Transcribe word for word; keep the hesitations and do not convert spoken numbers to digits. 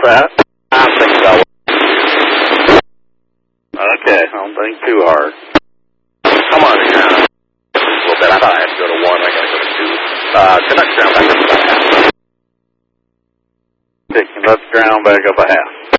that? I think so. Okay, don't think too hard. Come on, uh, a little bit. I thought I had to go to one. I got to go to two. Uh, conduct ground back up about half. Okay, conduct ground back up a half.